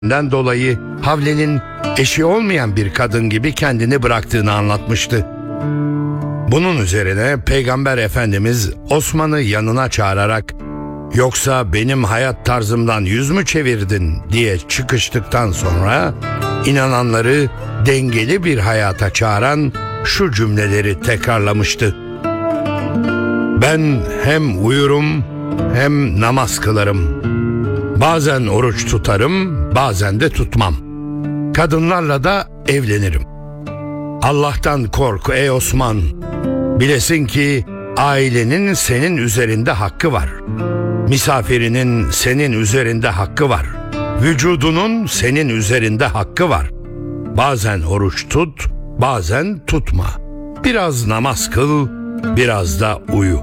üzerinden dolayı Havle'nin eşi olmayan bir kadın gibi kendini bıraktığını anlatmıştı. Bunun üzerine Peygamber Efendimiz Osman'ı yanına çağırarak "Yoksa benim hayat tarzımdan yüz mü çevirdin?" diye çıkıştıktan sonra inananları dengeli bir hayata çağıran şu cümleleri tekrarlamıştı: "Ben hem uyurum hem namaz kılarım. Bazen oruç tutarım, bazen de tutmam. Kadınlarla da evlenirim. Allah'tan kork ey Osman. Bilesin ki ailenin senin üzerinde hakkı var. Misafirinin senin üzerinde hakkı var. Vücudunun senin üzerinde hakkı var. Bazen oruç tut, bazen tutma. Biraz namaz kıl, biraz da uyu."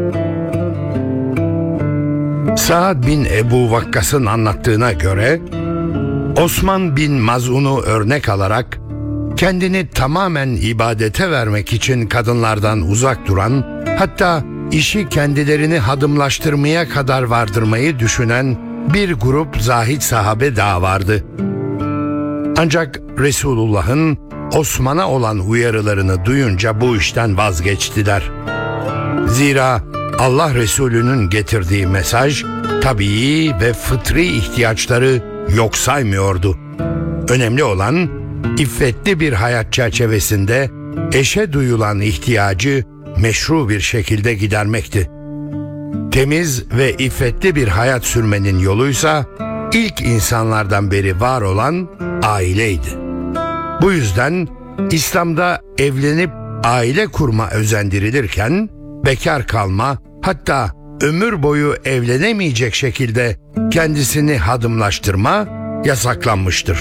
Sa'd bin Ebu Vakkas'ın anlattığına göre Osman bin Maz'un'u örnek alarak kendini tamamen ibadete vermek için kadınlardan uzak duran, hatta işi kendilerini hadımlaştırmaya kadar vardırmayı düşünen bir grup zahid sahabe daha vardı. Ancak Resulullah'ın Osman'a olan uyarılarını duyunca bu işten vazgeçtiler. Zira Allah Resulü'nün getirdiği mesaj tabii ve fıtri ihtiyaçları yok saymıyordu. Önemli olan iffetli bir hayat çerçevesinde eşe duyulan ihtiyacı meşru bir şekilde gidermekti. Temiz ve iffetli bir hayat sürmenin yoluysa ilk insanlardan beri var olan aileydi. Bu yüzden İslam'da evlenip aile kurma özendirilirken bekar kalma, hatta ömür boyu evlenemeyecek şekilde kendisini hadımlaştırma yasaklanmıştır.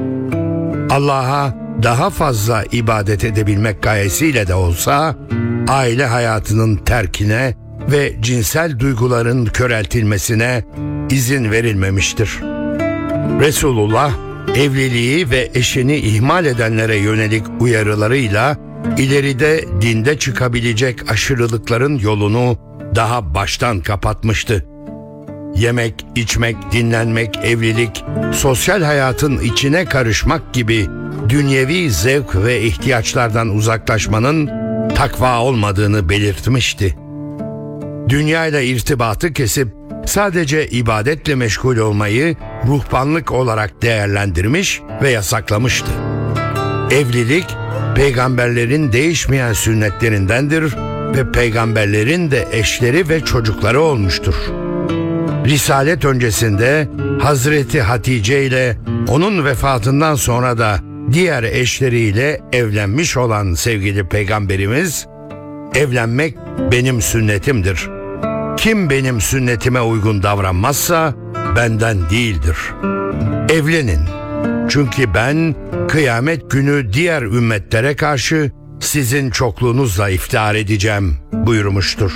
Allah'a daha fazla ibadet edebilmek gayesiyle de olsa aile hayatının terkine ve cinsel duyguların köreltilmesine izin verilmemiştir. Resulullah evliliği ve eşini ihmal edenlere yönelik uyarılarıyla ileride dinde çıkabilecek aşırılıkların yolunu daha baştan kapatmıştı. Yemek, içmek, dinlenmek, evlilik, sosyal hayatın içine karışmak gibi dünyevi zevk ve ihtiyaçlardan uzaklaşmanın takva olmadığını belirtmişti. Dünyayla irtibatı kesip sadece ibadetle meşgul olmayı ruhbanlık olarak değerlendirmiş ve yasaklamıştı. Evlilik, peygamberlerin değişmeyen sünnetlerindendir ve peygamberlerin de eşleri ve çocukları olmuştur. Risalet öncesinde Hazreti Hatice ile onun vefatından sonra da diğer eşleriyle evlenmiş olan sevgili peygamberimiz, "Evlenmek benim sünnetimdir. Kim benim sünnetime uygun davranmazsa benden değildir. Evlenin. Çünkü ben kıyamet günü diğer ümmetlere karşı sizin çokluğunuzla iftihar edeceğim" buyurmuştur.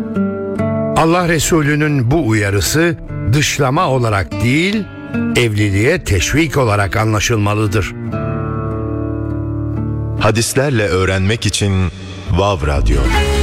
Allah Resulü'nün bu uyarısı dışlama olarak değil, evliliğe teşvik olarak anlaşılmalıdır. Hadislerle öğrenmek için Vav Radyo.